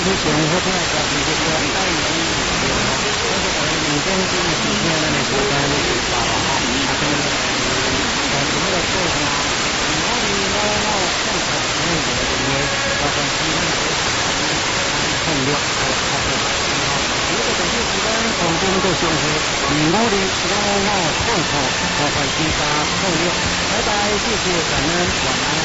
是上好听的歌，就是说爱你的时候，我就把民间经的时间咱的时间到了哈，啊，跟在这个过程，我们老上台那个这些，包括其他的朋友，还有他的啊，如果这些时间从中做相会，我的我碰碰，我会其他朋友，拜拜，谢谢感恩，晚安。